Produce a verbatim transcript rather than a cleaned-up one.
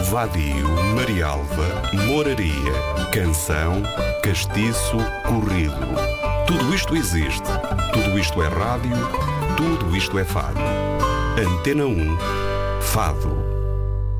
vadio, marialva, moraria, canção, castiço, corrido. Tudo isto existe, tudo isto é rádio, tudo isto é fado. Antena um, Fado.